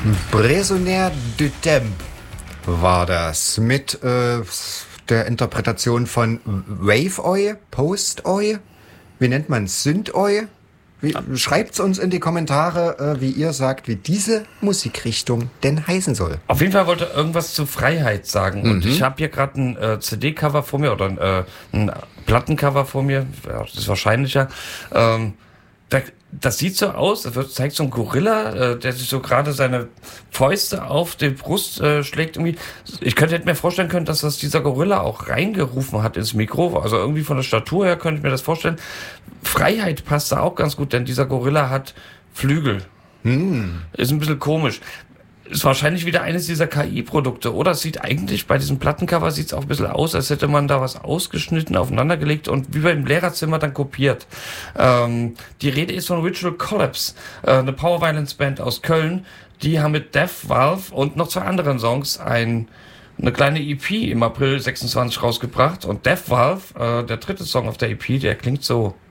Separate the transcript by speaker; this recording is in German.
Speaker 1: Prisonnier du Temps war das mit der Interpretation von Wave-Oi, Post-Oi, wie nennt man es, Synth-Oi? Schreibt uns in die Kommentare, wie ihr sagt, wie diese Musikrichtung denn heißen soll.
Speaker 2: Auf jeden Fall wollte irgendwas zu Freiheit sagen. Und ich habe hier gerade ein CD-Cover vor mir oder ein Plattencover vor mir. Ja, das ist wahrscheinlicher. Das sieht so aus, das zeigt so ein Gorilla, der sich so gerade seine Fäuste auf die Brust schlägt. Irgendwie. Ich hätte mir vorstellen können, dass das dieser Gorilla auch reingerufen hat ins Mikro. Also irgendwie von der Statur her könnte ich mir das vorstellen. Freiheit passt da auch ganz gut, denn dieser Gorilla hat Flügel. Ist ein bisschen komisch. Ist wahrscheinlich wieder eines dieser KI-Produkte, oder? Es sieht eigentlich, bei diesem Plattencover sieht es auch ein bisschen aus, als hätte man da was ausgeschnitten, aufeinandergelegt und wie beim Lehrerzimmer dann kopiert. Die Rede ist von Ritual Collapse, eine Power Violence Band aus Köln. Die haben mit Death Valve und noch 2 anderen Songs eine kleine EP im April 26 rausgebracht. Und Death Valve, der 3. Song auf der EP, der klingt so